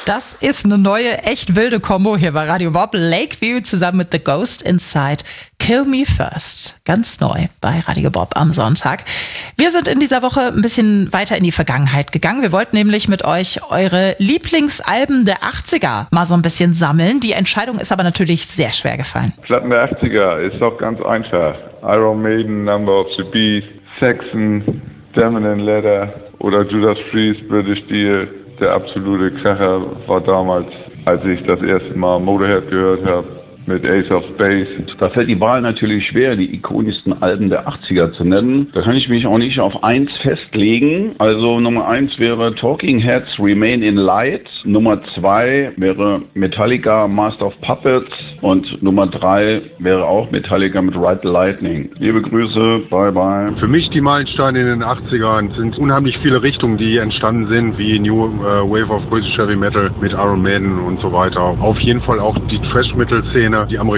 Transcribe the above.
Das ist eine neue, echt wilde Kombo hier bei Radio Bob. Lakeview zusammen mit The Ghost Inside. Kill Me First. Ganz neu bei Radio Bob am Sonntag. Wir sind in dieser Woche ein bisschen weiter in die Vergangenheit gegangen. Wir wollten nämlich mit euch eure Lieblingsalben der 80er mal so ein bisschen sammeln. Die Entscheidung ist aber natürlich sehr schwer gefallen. Platten der 80er ist doch ganz einfach. Iron Maiden, Number of the Beast, Saxon, Diamond and Leather oder Judas Priest, British Steel. Der absolute Kracher war damals, als ich das erste Mal Motorhead gehört habe, mit Ace of Base. Da fällt die Wahl natürlich schwer, die ikonischsten Alben der 80er zu nennen. Da kann ich mich auch nicht auf eins festlegen. Also Nummer 1 wäre Talking Heads, Remain in Light. Nummer 2 wäre Metallica, Master of Puppets. Und Nummer 3 wäre auch Metallica mit Ride the Lightning. Liebe Grüße, bye bye. Für mich die Meilensteine in den 80ern sind unheimlich viele Richtungen, die entstanden sind, wie New Wave of British Heavy Metal mit Iron Maiden und so weiter. Auf jeden Fall auch die Thrash-Metal-Szene, die